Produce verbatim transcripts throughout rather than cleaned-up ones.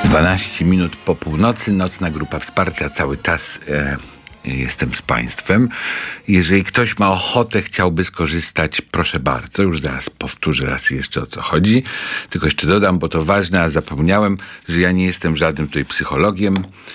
dwanaście minut po północy, nocna grupa wsparcia, cały czas e, jestem z Państwem. Jeżeli ktoś ma ochotę, chciałby skorzystać, proszę bardzo, już zaraz powtórzę raz jeszcze, o co chodzi. Tylko jeszcze dodam, bo to ważne, a zapomniałem, że ja nie jestem żadnym tutaj psychologiem.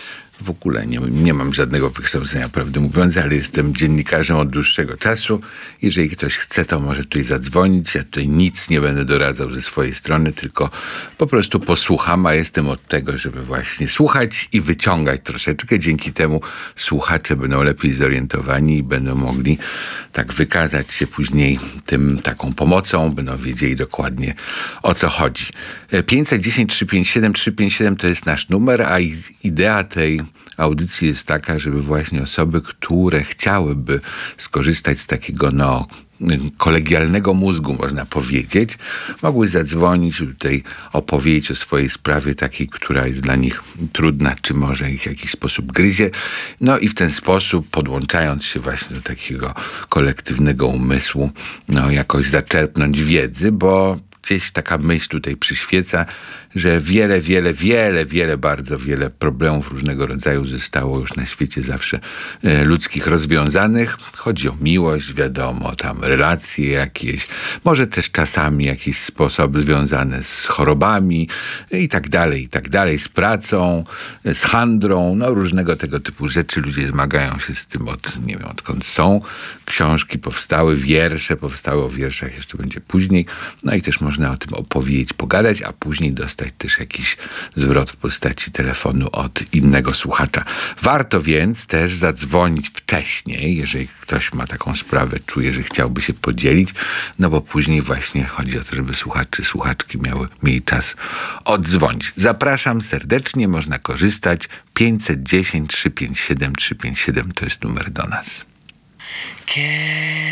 W ogóle nie, nie mam żadnego wykształcenia, prawdę mówiąc, ale jestem dziennikarzem od dłuższego czasu. Jeżeli ktoś chce, to może tutaj zadzwonić. Ja tutaj nic nie będę doradzał ze swojej strony, tylko po prostu posłucham, a jestem od tego, żeby właśnie słuchać i wyciągać troszeczkę. Dzięki temu słuchacze będą lepiej zorientowani i będą mogli tak wykazać się później tym taką pomocą, będą wiedzieli dokładnie, o co chodzi. pięćset dziesięć trzysta pięćdziesiąt siedem trzysta pięćdziesiąt siedem to jest nasz numer, a idea tej audycji jest taka, żeby właśnie osoby, które chciałyby skorzystać z takiego no, kolegialnego mózgu, można powiedzieć, mogły zadzwonić i tutaj opowiedzieć o swojej sprawie takiej, która jest dla nich trudna, czy może ich w jakiś sposób gryzie. No i w ten sposób, podłączając się właśnie do takiego kolektywnego umysłu, no jakoś zaczerpnąć wiedzy, bo gdzieś taka myśl tutaj przyświeca, że wiele, wiele, wiele, wiele, bardzo wiele problemów różnego rodzaju zostało już na świecie zawsze e, ludzkich rozwiązanych. Chodzi o miłość, wiadomo, tam relacje jakieś, może też czasami jakieś sposoby związane z chorobami i tak dalej, i tak dalej, z pracą, z handlą, no różnego tego typu rzeczy. Ludzie zmagają się z tym od, nie wiem, odkąd są. Książki powstały, wiersze powstały, o wierszach jeszcze będzie później. No i też można o tym opowiedzieć, pogadać, a później dostać też jakiś zwrot w postaci telefonu od innego słuchacza. Warto więc też zadzwonić wcześniej, jeżeli ktoś ma taką sprawę, czuje, że chciałby się podzielić, no bo później właśnie chodzi o to, żeby słuchacze, słuchaczki miały, mieli czas oddzwonić. Zapraszam serdecznie, można korzystać. pięćset dziesięć trzysta pięćdziesiąt siedem trzysta pięćdziesiąt siedem to jest numer do nas. Kiedy